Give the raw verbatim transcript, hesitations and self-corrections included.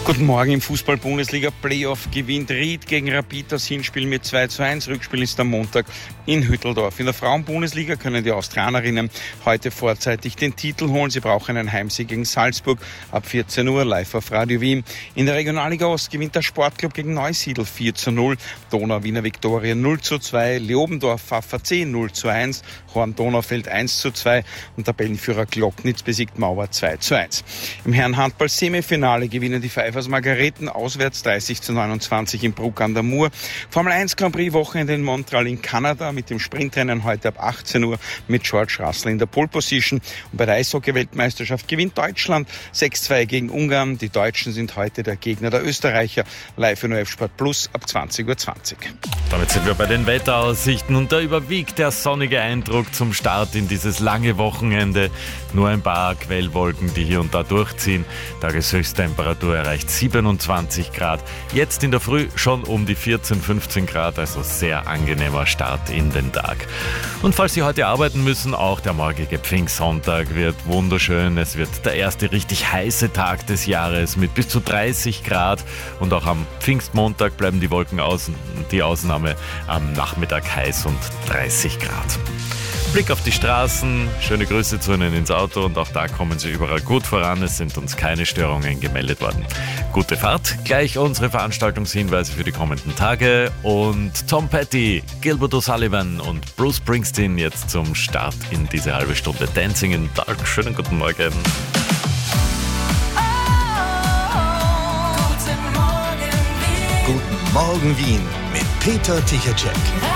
Guten Morgen. Im Fußball-Bundesliga-Playoff gewinnt Ried gegen Rapid das Hinspiel mit zwei zu eins. Rückspiel ist am Montag in Hütteldorf. In der Frauen-Bundesliga können die Australierinnen heute vorzeitig den Titel holen. Sie brauchen einen Heimsieg gegen Salzburg ab vierzehn Uhr live auf Radio Wien. In der Regionalliga Ost gewinnt der Sportclub gegen Neusiedl vier zu null. Donau-Wiener Viktoria null zu zwei. Leobendorf V V C null zu eins. Horn-Donaufeld eins zu zwei. Und Tabellenführer Glocknitz besiegt Mauer zwei zu eins. Im Herren-Handball-Semifinale gewinnen die Pfeifers Margareten auswärts dreißig zu neunundzwanzig in Bruck an der Mur. Formel eins Grand Prix Wochenende in Montreal in Kanada mit dem Sprintrennen heute ab achtzehn Uhr mit George Russell in der Pole Position. Und bei der Eishockey-Weltmeisterschaft gewinnt Deutschland sechs zu zwei gegen Ungarn. Die Deutschen sind heute der Gegner der Österreicher. Live in O F Sport Plus ab zwanzig Uhr zwanzig. Damit sind wir bei den Wetteraussichten und da überwiegt der sonnige Eindruck zum Start in dieses lange Wochenende. Nur ein paar Quellwolken, die hier und da durchziehen. Tageshöchsttemperatur erreicht siebenundzwanzig Grad. Jetzt in der Früh schon um die vierzehn, fünfzehn Grad, also sehr angenehmer Start in den Tag. Und falls Sie heute arbeiten müssen, auch der morgige Pfingstsonntag wird wunderschön. Es wird der erste richtig heiße Tag des Jahres mit bis zu dreißig Grad und auch am Pfingstmontag bleiben die Wolken außen, die Ausnahme am Nachmittag heiß und dreißig Grad. Blick auf die Straßen, schöne Grüße zu Ihnen ins Auto und auch da kommen Sie überall gut voran. Es sind uns keine Störungen gemeldet worden. Gute Fahrt, gleich unsere Veranstaltungshinweise für die kommenden Tage und Tom Petty, Gilbert O'Sullivan und Bruce Springsteen jetzt zum Start in diese halbe Stunde Dancing in the Dark. Schönen guten Morgen. Guten Morgen Wien mit Peter Tichatschek.